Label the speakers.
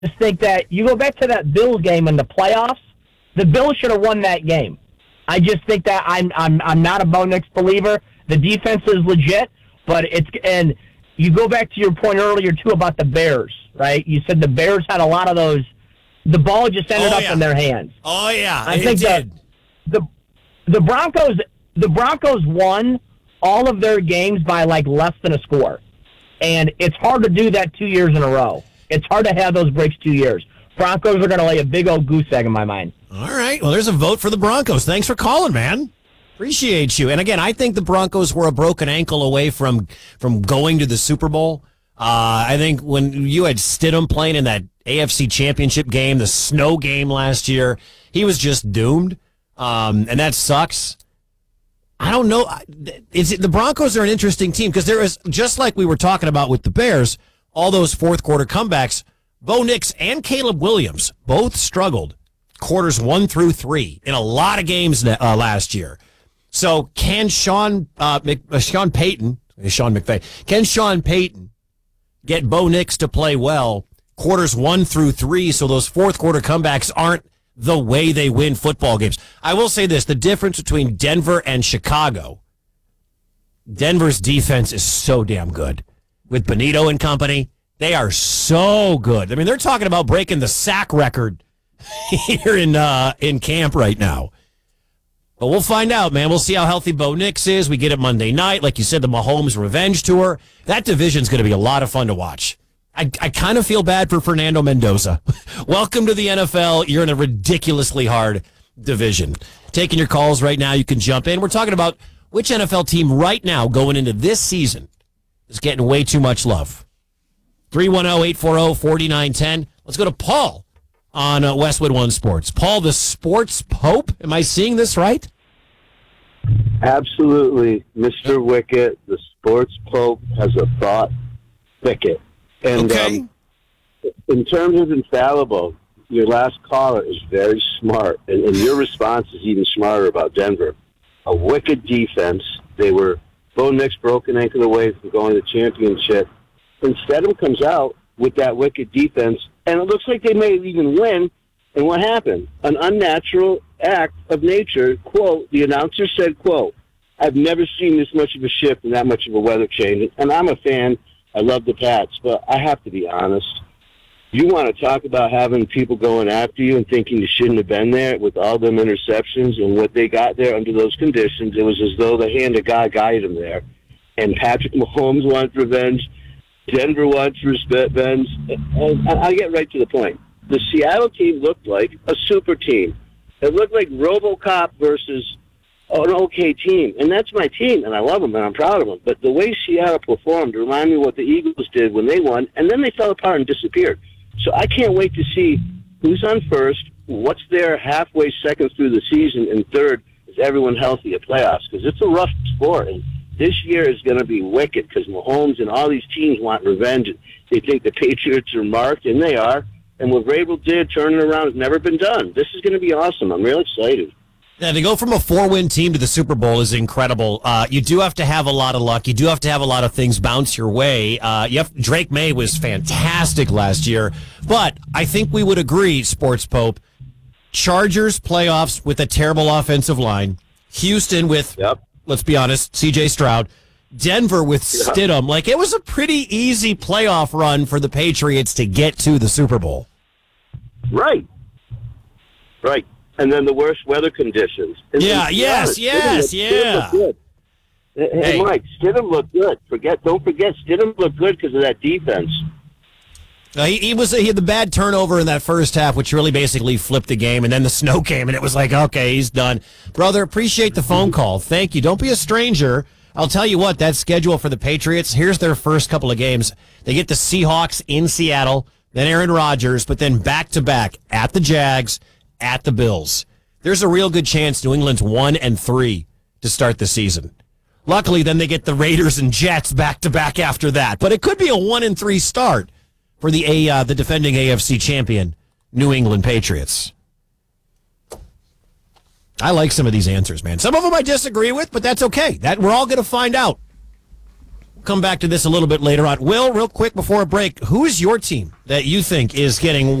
Speaker 1: just think that you go back to that Bills game in the playoffs, the Bills should have won that game. I just think that I'm not a Bo Nix believer. The defense is legit, but and you go back to your point earlier too about the Bears, right? You said the Bears had a lot of those. The ball just ended up in their hands.
Speaker 2: Oh yeah,
Speaker 1: I think the Broncos won all of their games by like less than a score, and it's hard to do that 2 years in a row. It's hard to have those breaks 2 years. Broncos are going to lay a big old goose egg in my mind.
Speaker 2: All right. Well, there's a vote for the Broncos. Thanks for calling, man. Appreciate you. And again, I think the Broncos were a broken ankle away from going to the Super Bowl. I think when you had Stidham playing in that AFC Championship game, the snow game last year, he was just doomed. And that sucks. I don't know. The Broncos are an interesting team because there is, just like we were talking about with the Bears, all those fourth quarter comebacks, Bo Nix and Caleb Williams both struggled quarters 1 through 3 in a lot of games last year. So can Sean Payton get Bo Nix to play well quarters 1 through 3 so those fourth quarter comebacks aren't the way they win football games? I will say this, the difference between Denver and Chicago, Denver's defense is so damn good. With Benito and company, they are so good. I mean, they're talking about breaking the sack record here in camp right now. But we'll find out, man. We'll see how healthy Bo Nix is. We get it Monday night. Like you said, the Mahomes revenge tour. That division's going to be a lot of fun to watch. I kind of feel bad for Fernando Mendoza. Welcome to the NFL. You're in a ridiculously hard division. Taking your calls right now. You can jump in. We're talking about which NFL team right now going into this season is getting way too much love. 310-840-4910. Let's go to Paul on Westwood One Sports. Paul, the sports pope. Am I seeing this right?
Speaker 3: Absolutely. Mr. Wicket, the sports pope, has a thought thicket. And
Speaker 2: okay.
Speaker 3: In terms of infallible, your last caller is very smart, and your response is even smarter about Denver. A wicked defense. They were Bo Nix broken ankle away from going to the championship. And Stedham comes out with that wicked defense, and it looks like they may even win. And what happened? An unnatural act of nature. Quote, the announcer said, quote, I've never seen this much of a shift and that much of a weather change. And I'm a fan. I love the Pats, but I have to be honest. You want to talk about having people going after you and thinking you shouldn't have been there with all them interceptions and what they got there under those conditions. It was as though the hand of God guided them there. And Patrick Mahomes wants revenge. Denver wants revenge. And I'll get right to the point. The Seattle team looked like a super team. It looked like RoboCop versus an okay team. And that's my team, and I love them, and I'm proud of them. But the way Seattle performed reminded me of what the Eagles did when they won, and then they fell apart and disappeared. So I can't wait to see who's on first, what's there halfway second through the season, and third, is everyone healthy at playoffs? Because it's a rough sport, and this year is going to be wicked because Mahomes and all these teams want revenge. They think the Patriots are marked, and they are. And what Vrabel did, turning around, has never been done. This is going to be awesome. I'm real excited.
Speaker 2: Yeah, to go from a 4-win team to the Super Bowl is incredible. You do have to have a lot of luck. You do have to have a lot of things bounce your way. Drake May was fantastic last year. But I think we would agree, Sports Pope, Chargers playoffs with a terrible offensive line. Houston with, let's be honest, C.J. Stroud. Denver with Stidham. Like, it was a pretty easy playoff run for the Patriots to get to the Super Bowl.
Speaker 3: Right. And then the worst weather conditions. And
Speaker 2: yes.
Speaker 3: Hey, Mike, Stidham looked good. Don't forget, Stidham looked good because of that defense.
Speaker 2: He had the bad turnover in that first half, which really basically flipped the game, and then the snow came, and it was like, okay, he's done. Brother, appreciate the phone call. Thank you. Don't be a stranger. I'll tell you what, that schedule for the Patriots, here's their first couple of games. They get the Seahawks in Seattle, then Aaron Rodgers, but then back-to-back at the Jags, at the Bills. There's a real good chance New England's 1-3 to start the season. Luckily, then they get the Raiders and Jets back-to-back after that. But it could be a 1-3 start for the defending AFC champion, New England Patriots. I like some of these answers, man. Some of them I disagree with, but that's okay. We're all going to find out Come back to this a little bit later on. Will, real quick before a break, who is your team that you think is getting